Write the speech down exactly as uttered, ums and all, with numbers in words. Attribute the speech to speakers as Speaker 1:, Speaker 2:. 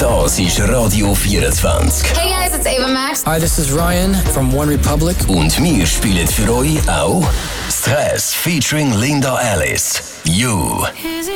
Speaker 1: Das ist Radio vierundzwanzig.
Speaker 2: Hey guys, it's Ava Max.
Speaker 3: Hi, this is Ryan from One Republic.
Speaker 1: Und wir spielen für euch auch Stress featuring Linda Alice. You.